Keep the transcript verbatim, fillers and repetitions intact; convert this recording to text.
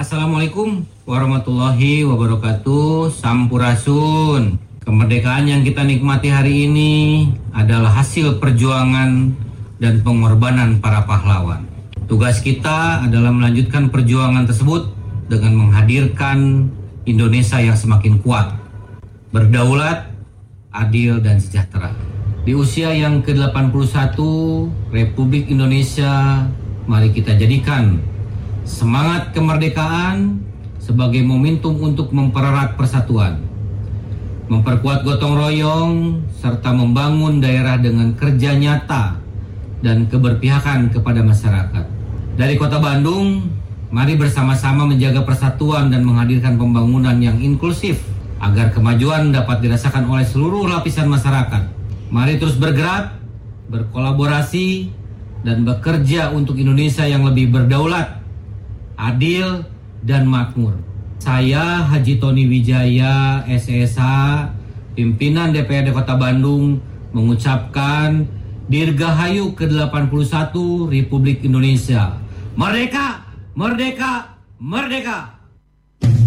Assalamualaikum warahmatullahi wabarakatuh. Sampurasun. Kemerdekaan yang kita nikmati hari ini adalah hasil perjuangan dan pengorbanan para pahlawan. Tugas kita adalah melanjutkan perjuangan tersebut dengan menghadirkan Indonesia yang semakin kuat, berdaulat, adil, dan sejahtera. Di usia yang ke delapan puluh satu Republik Indonesia, mari kita jadikan semangat kemerdekaan sebagai momentum untuk mempererat persatuan, memperkuat gotong royong, serta membangun daerah dengan kerja nyata dan keberpihakan kepada masyarakat. Dari Kota Bandung, mari bersama-sama menjaga persatuan dan menghadirkan pembangunan yang inklusif agar kemajuan dapat dirasakan oleh seluruh lapisan masyarakat. Mari terus bergerak, berkolaborasi, dan bekerja untuk Indonesia yang lebih berdaulat, adil, dan makmur. Saya Haji Tony Wijaya, S S H, pimpinan D P R D Kota Bandung, mengucapkan Dirgahayu ke delapan puluh satu Republik Indonesia. Merdeka! Merdeka! Merdeka!